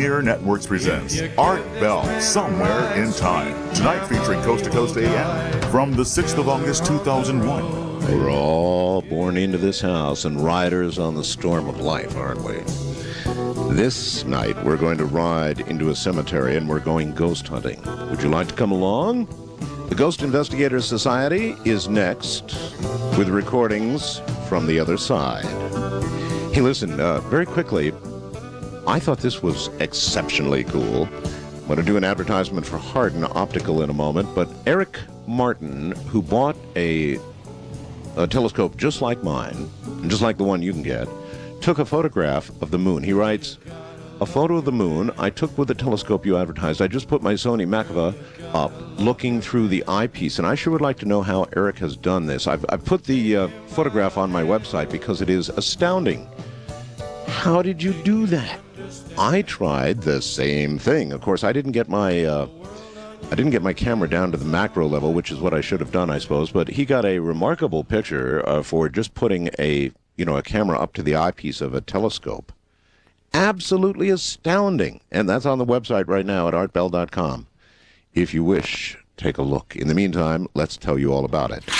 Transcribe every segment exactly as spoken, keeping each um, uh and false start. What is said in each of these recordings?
Premier Networks presents Art Bell, Somewhere in Time. Tonight featuring Coast to Coast A M from the sixth of August, two thousand one. We're all born into this house and riders on the storm of life, aren't we? This night, we're going to ride into a cemetery and we're going ghost hunting. Would you like to come along? The Ghost Investigators Society is next with recordings from the other side. Hey, listen, uh, very quickly, I thought this was exceptionally cool. I'm going to do an advertisement for Hardin Optical in a moment, but Eric Martin, who bought a, a telescope just like mine, just like the one you can get, took a photograph of the moon. He writes, a photo of the moon I took with the telescope you advertised. I just put my Sony Macava up looking through the eyepiece, and I sure would like to know how Eric has done this. I've, I've put the uh, photograph on my website because it is astounding. How did you do that? I tried the same thing. Of course, I didn't get my uh, I didn't get my camera down to the macro level, which is what I should have done, I suppose. But he got a remarkable picture uh, for just putting a you know a camera up to the eyepiece of a telescope. Absolutely astounding, and that's on the website right now at art bell dot com. If you wish, take a look. In the meantime, let's tell you all about it.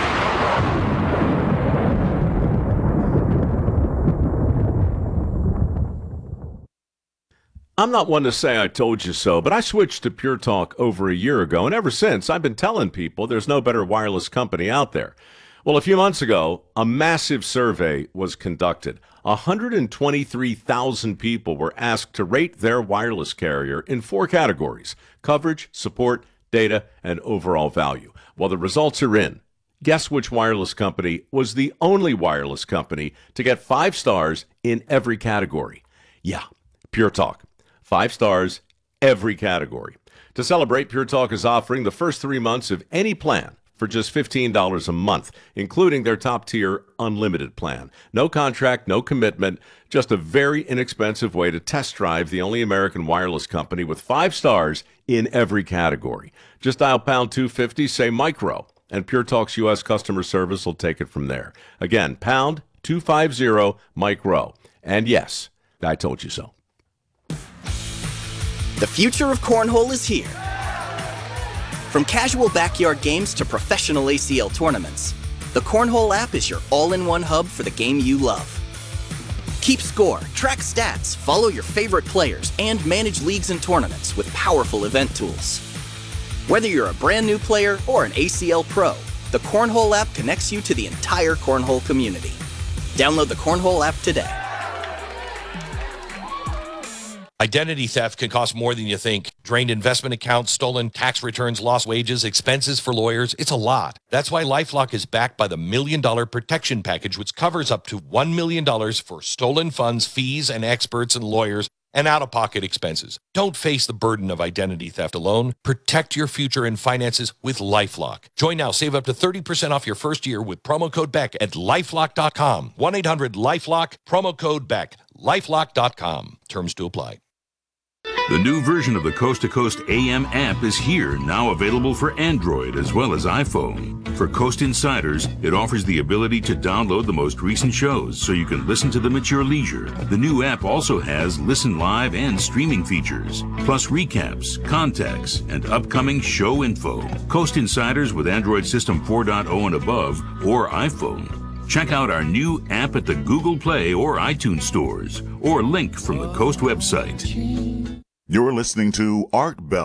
I'm not one to say I told you so, but I switched to Pure Talk over a year ago, and ever since, I've been telling people there's no better wireless company out there. Well, a few months ago, a massive survey was conducted. one hundred twenty-three thousand people were asked to rate their wireless carrier in four categories: coverage, support, data, and overall value. Well, the results are in. Guess which wireless company was the only wireless company to get five stars in every category? Yeah, Pure Talk. Five stars, every category. To celebrate, Pure Talk is offering the first three months of any plan for just fifteen dollars a month, including their top-tier unlimited plan. No contract, no commitment, just a very inexpensive way to test drive the only American wireless company with five stars in every category. Just dial pound two fifty, say micro, and Pure Talk's U S customer service will take it from there. Again, pound two fifty, micro. And yes, I told you so. The future of cornhole is here. From casual backyard games to professional A C L tournaments, the Cornhole app is your all-in-one hub for the game you love. Keep score, track stats, follow your favorite players, and manage leagues and tournaments with powerful event tools. Whether you're a brand new player or an A C L pro, the Cornhole app connects you to the entire cornhole community. Download the Cornhole app today. Identity theft can cost more than you think. Drained investment accounts, stolen tax returns, lost wages, expenses for lawyers. It's a lot. That's why LifeLock is backed by the Million Dollar Protection Package, which covers up to one million dollars for stolen funds, fees, and experts and lawyers, and out-of-pocket expenses. Don't face the burden of identity theft alone. Protect your future and finances with LifeLock. Join now. Save up to thirty percent off your first year with promo code Beck at lifelock dot com. one eight hundred lifelock, promo code Beck. lifelock dot com. Terms to apply. The new version of the Coast to Coast A M app is here, now available for Android as well as iPhone. For Coast Insiders, it offers the ability to download the most recent shows so you can listen to them at your leisure. The new app also has listen live and streaming features, plus recaps, contacts, and upcoming show info. Coast Insiders with Android System four point oh and above or iPhone. Check out our new app at the Google Play or iTunes stores, or link from the Coast website. You're listening to Art Bell.